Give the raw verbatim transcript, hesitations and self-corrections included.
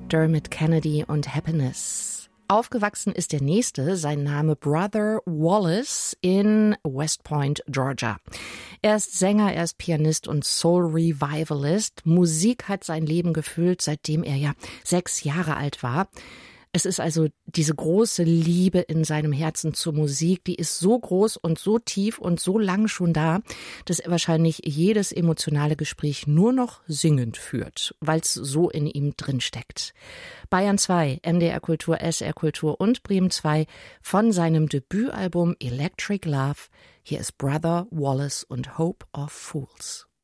Dermot Kennedy und Happiness. Aufgewachsen ist der Nächste, sein Name Brother Wallace in West Point, Georgia. Er ist Sänger, er ist Pianist und Soul-Revivalist. Musik hat sein Leben gefüllt, seitdem er ja sechs Jahre alt war. Es ist also diese große Liebe in seinem Herzen zur Musik, die ist so groß und so tief und so lang schon da, dass er wahrscheinlich jedes emotionale Gespräch nur noch singend führt, weil es so in ihm drinsteckt. Bayern zwei, M D R Kultur, S R Kultur und Bremen zwei von seinem Debütalbum Electric Love. Hier ist Brother Wallace und Hope of Fools.